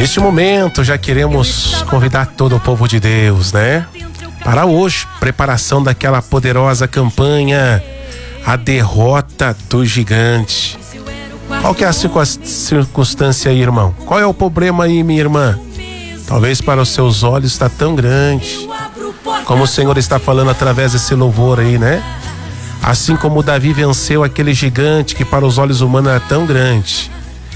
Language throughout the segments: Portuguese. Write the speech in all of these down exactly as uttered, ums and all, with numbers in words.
Neste momento já queremos convidar todo o povo de Deus, né? Para hoje, preparação daquela poderosa campanha, a derrota do gigante. Qual que é a circunstância aí, irmão? Qual é o problema aí, minha irmã? Talvez para os seus olhos está tão grande, como o Senhor está falando através desse louvor aí, né? Assim como Davi venceu aquele gigante que para os olhos humanos era tão grande.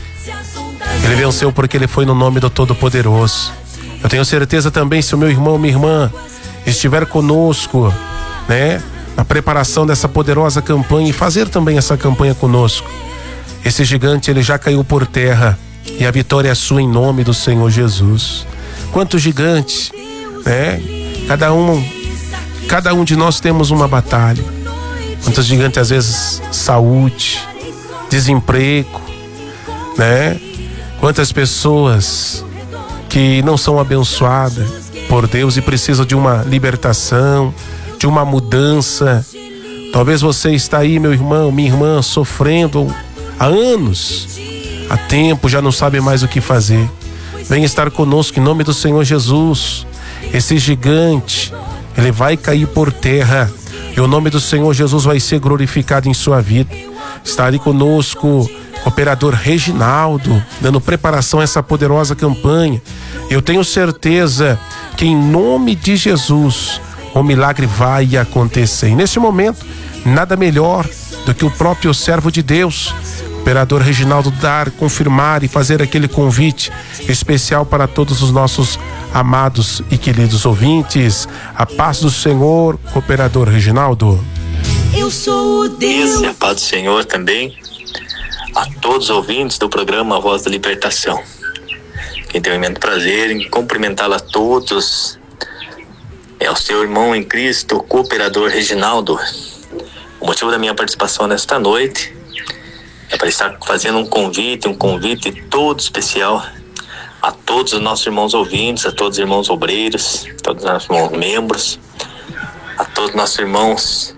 Ele venceu porque ele foi no nome do Todo-Poderoso. Eu tenho certeza também, se o meu irmão, minha irmã estiver conosco, né, na preparação dessa poderosa campanha e fazer também essa campanha conosco, esse gigante ele já caiu por terra e a vitória é sua em nome do Senhor Jesus. Quantos gigantes, né? Cada um, cada um de nós temos uma batalha. Quantos gigantes, às vezes, saúde, desemprego, né? Quantas pessoas que não são abençoadas por Deus e precisam de uma libertação, de uma mudança. Talvez você está aí, meu irmão, minha irmã, sofrendo há anos, há tempo, já não sabe mais o que fazer. Venha estar conosco em nome do Senhor Jesus. Esse gigante, ele vai cair por terra e o nome do Senhor Jesus vai ser glorificado em sua vida. Está ali conosco o operador Reginaldo, dando preparação a essa poderosa campanha. Eu tenho certeza que em nome de Jesus o milagre vai acontecer. E neste momento, nada melhor do que o próprio servo de Deus, o operador Reginaldo, dar, confirmar e fazer aquele convite especial para todos os nossos amados e queridos ouvintes. A paz do Senhor, operador Reginaldo. Eu sou o Deus. E a paz do Senhor também a todos os ouvintes do programa Voz da Libertação. Quem tem o imenso prazer em cumprimentá-la a todos é o seu irmão em Cristo, o cooperador Reginaldo. O motivo da minha participação nesta noite é para estar fazendo um convite, um convite todo especial a todos os nossos irmãos ouvintes, a todos os irmãos obreiros, a todos os nossos irmãos membros, a todos os nossos irmãos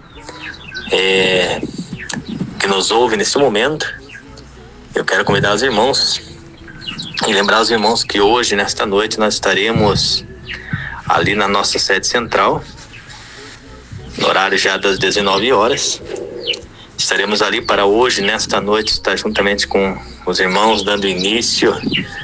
é, que nos ouvem nesse momento. Eu quero convidar os irmãos e lembrar os irmãos que hoje, nesta noite, nós estaremos ali na nossa sede central, no horário já das dezenove horas. Estaremos ali para hoje, nesta noite, estar juntamente com os irmãos, dando início